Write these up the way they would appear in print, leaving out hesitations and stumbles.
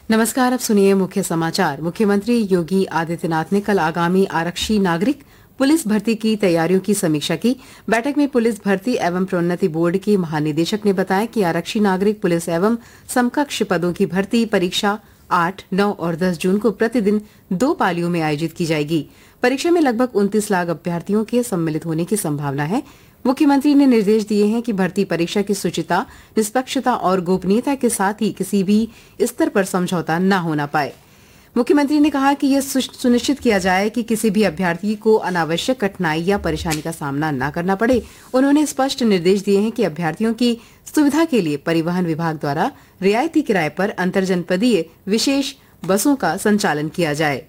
नमस्कार, अब सुनिए मुख्य समाचार। मुख्यमंत्री योगी आदित्यनाथ ने कल आगामी आरक्षी नागरिक पुलिस भर्ती की तैयारियों की समीक्षा की। बैठक में पुलिस भर्ती एवं प्रोन्नति बोर्ड के महानिदेशक ने बताया कि आरक्षी नागरिक पुलिस एवं समकक्ष पदों की भर्ती परीक्षा 8, 9 और 10 जून को प्रतिदिन 2 पालियों में आयोजित की जाएगी। परीक्षा में लगभग 29 लाख अभ्यर्थियों के सम्मिलित होने की संभावना है। मुख्यमंत्री ने निर्देश दिए हैं कि भर्ती परीक्षा की शुचिता, निष्पक्षता और गोपनीयता के साथ ही किसी भी स्तर पर समझौता न होना पाए। मुख्यमंत्री ने कहा कि यह सुनिश्चित किया जाए कि किसी भी अभ्यर्थी को अनावश्यक कठिनाई या परेशानी का सामना न करना पड़े। उन्होंने स्पष्ट निर्देश दिए हैं कि अभ्यर्थियों की सुविधा के लिए परिवहन विभाग द्वारा रियायती किराए पर अंतरजनपदीय विशेष बसों का संचालन किया जाए।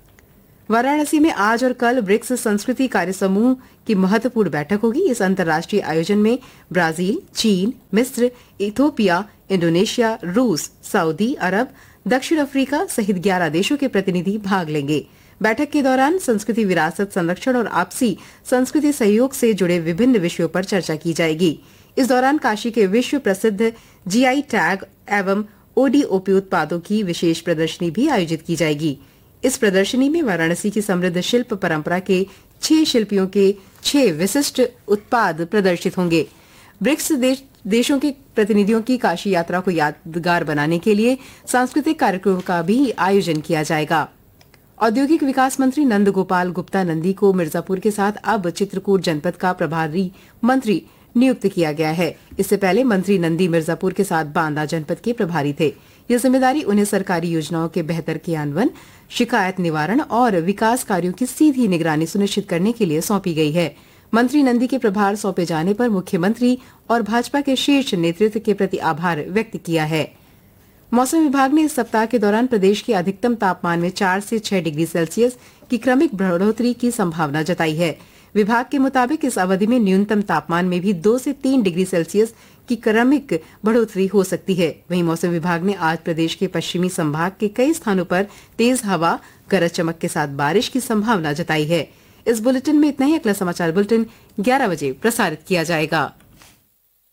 वाराणसी में आज और कल ब्रिक्स संस्कृति कार्य समूह की महत्वपूर्ण बैठक होगी। इस अंतर्राष्ट्रीय आयोजन में ब्राजील, चीन, मिस्र, इथियोपिया, इंडोनेशिया, रूस, सऊदी अरब, दक्षिण अफ्रीका सहित 11 देशों के प्रतिनिधि भाग लेंगे। बैठक के दौरान संस्कृति विरासत संरक्षण और आपसी संस्कृति सहयोग से जुड़े विभिन्न विषयों पर चर्चा की जाएगी। इस दौरान काशी के विश्व प्रसिद्ध जीआई टैग एवं ओडीओपी उत्पादों की विशेष प्रदर्शनी भी आयोजित की जाएगी। इस प्रदर्शनी में वाराणसी की समृद्ध शिल्प परंपरा के 6 शिल्पियों के 6 विशिष्ट उत्पाद प्रदर्शित होंगे। ब्रिक्स देशों के प्रतिनिधियों की काशी यात्रा को यादगार बनाने के लिए सांस्कृतिक कार्यक्रमों का भी आयोजन किया जाएगा। औद्योगिक विकास मंत्री नंद गोपाल गुप्ता नंदी को मिर्जापुर के साथ अब चित्रकूट जनपद का प्रभारी मंत्री नियुक्त किया गया है। इससे पहले मंत्री नंदी मिर्जापुर के साथ बांदा जनपद के प्रभारी थे। यह जिम्मेदारी उन्हें सरकारी योजनाओं के बेहतर क्रियान्वयन, शिकायत निवारण और विकास कार्यों की सीधी निगरानी सुनिश्चित करने के लिए सौंपी गई है। मंत्री नंदी के प्रभार सौंपे जाने पर मुख्यमंत्री और भाजपा के शीर्ष नेतृत्व के प्रति आभार व्यक्त किया है। मौसम विभाग ने इस सप्ताह के दौरान प्रदेश के अधिकतम तापमान में 4 से 6 डिग्री सेल्सियस की क्रमिक बढ़ोतरी की संभावना जताई है। विभाग के मुताबिक इस अवधि में न्यूनतम तापमान में भी 2 से 3 डिग्री सेल्सियस की क्रमिक बढ़ोतरी हो सकती है। वहीं मौसम विभाग ने आज प्रदेश के पश्चिमी संभाग के कई स्थानों पर तेज हवा, गरज चमक के साथ बारिश की संभावना जताई है। इस बुलेटिन में इतना ही। अगला समाचार बुलेटिन 11 बजे प्रसारित किया जाएगा।